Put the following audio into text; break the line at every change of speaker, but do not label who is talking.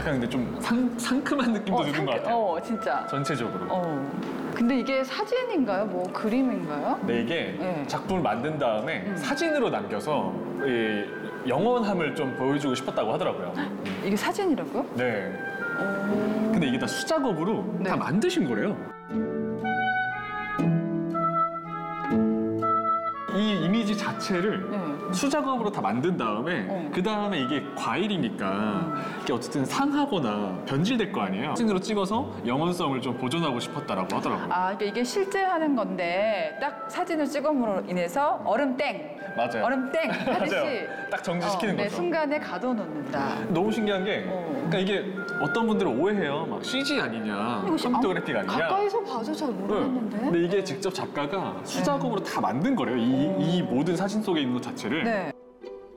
약간 근데 좀 상큼한 느낌도 드는 것 같아요.
진짜.
전체적으로.
근데 이게 사진인가요? 뭐 그림인가요?
네, 이게
네.
작품을 만든 다음에 사진으로 남겨서 이 영원함을 좀 보여주고 싶었다고 하더라고요.
이게 사진이라고요?
네. 근데 이게 다 수작업으로
네.
다 만드신 거래요. 이 이미지 자체를
네.
수작업으로 다 만든 다음에 그 다음에 이게 과일이니까 이게 어쨌든 상하거나 변질될 거 아니에요. 사진으로 찍어서 영원성을 좀 보존하고 싶었다라고 하더라고요.
그러니까 이게 실제 하는 건데 딱 사진을 찍음으로 인해서 얼음 땡,
맞아요.
얼음 땡 하듯이
맞아요. 딱 정지시키는
네,
거죠.
순간에 가둬놓는다.
너무 신기한 게 그러니까 이게 어떤 분들은 오해해요. 막 CG 아니냐, 컴퓨터 그래픽 아니냐.
가까이서 봐서 잘 모르겠는데.
근데 이게 직접 작가가 수작업으로 다 만든 거래요. 이 모든 사진 속에 있는 것 자체를.
네.